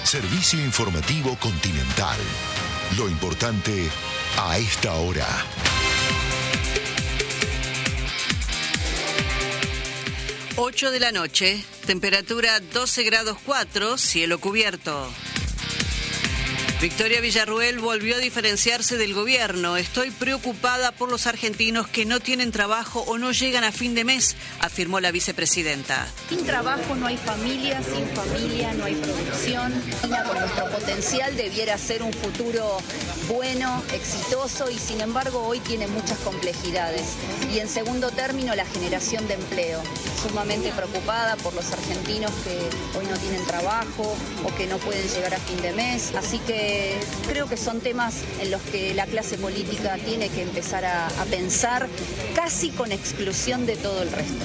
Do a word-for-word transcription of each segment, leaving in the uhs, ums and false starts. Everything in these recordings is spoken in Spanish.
Servicio Informativo Continental. Lo importante a esta hora. ocho de la noche, temperatura doce grados cuatro, cielo cubierto. Victoria Villarruel volvió a diferenciarse del gobierno. Estoy preocupada por los argentinos que no tienen trabajo o no llegan a fin de mes, afirmó la vicepresidenta. Sin trabajo no hay familia, sin familia no hay producción. Con nuestro potencial debiera ser un futuro bueno, exitoso y sin embargo hoy tiene muchas complejidades. Y en segundo término la generación de empleo. Sumamente preocupada por los argentinos que hoy no tienen trabajo o que no pueden llegar a fin de mes. Así que creo que son temas en los que la clase política tiene que empezar a, a pensar casi con exclusión de todo el resto.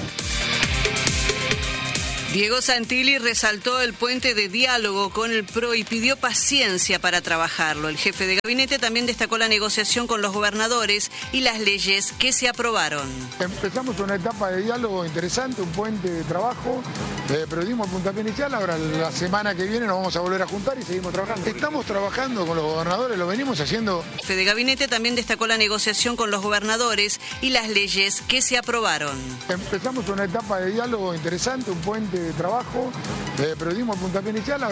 Diego Santilli resaltó el puente de diálogo con el P R O y pidió paciencia para trabajarlo. El jefe de gabinete también destacó la negociación con los gobernadores y las leyes que se aprobaron. Empezamos una etapa de diálogo interesante, un puente de trabajo, de periodismo a puntapié inicial. Ahora la semana que viene nos vamos a volver a juntar y seguimos trabajando. Estamos trabajando con los gobernadores, lo venimos haciendo. El jefe de gabinete también destacó la negociación con los gobernadores y las leyes que se aprobaron. Empezamos una etapa de diálogo interesante, un puente de trabajo, de periodismo a puntapié inicial.